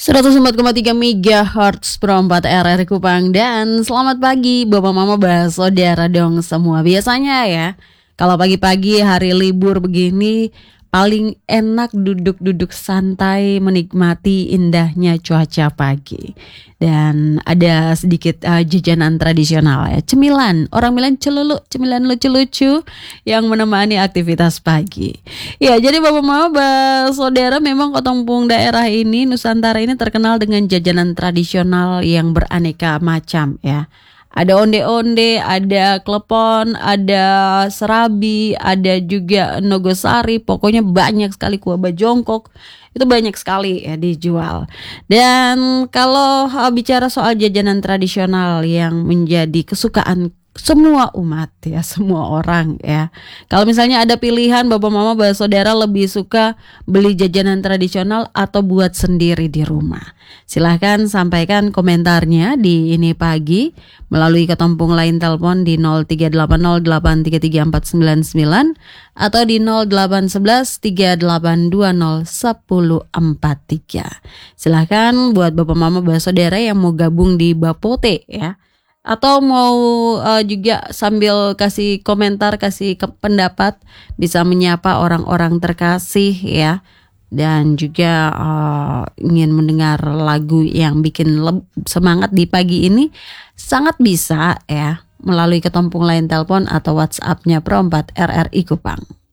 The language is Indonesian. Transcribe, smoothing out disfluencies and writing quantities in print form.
104,3 MHz Pro 4 RRI Kupang. Dan selamat pagi Bapak Mama Saudara dong semua. Biasanya ya, kalau pagi-pagi hari libur begini paling enak duduk-duduk santai menikmati indahnya cuaca pagi. Dan ada sedikit jajanan tradisional ya, cemilan. Orang bilang celuluk, cemilan lucu-lucu yang menemani aktivitas pagi. Ya, jadi Bapak Mama Saudara, memang Kotongpung daerah ini, Nusantara ini terkenal dengan jajanan tradisional yang beraneka macam ya. Ada onde-onde, ada klepon, ada serabi, ada juga nogosari, pokoknya banyak sekali, kue bajongkok, itu banyak sekali ya dijual. Dan kalau bicara soal jajanan tradisional yang menjadi kesukaan semua umat ya, semua orang ya. Kalau misalnya ada pilihan Bapak Mama Saudara lebih suka beli jajanan tradisional atau buat sendiri di rumah? Silahkan sampaikan komentarnya di ini pagi melalui Kotongpung line telepon di 0380833499 atau di 081138201043. Silahkan buat Bapak Mama Saudara yang mau gabung di Bapote ya, atau mau juga sambil kasih komentar, kasih pendapat, bisa menyapa orang-orang terkasih ya, dan juga ingin mendengar lagu yang bikin semangat di pagi ini, sangat bisa ya melalui Kotongpung line telepon atau WhatsApp-nya Pro 4 RRI Kupang.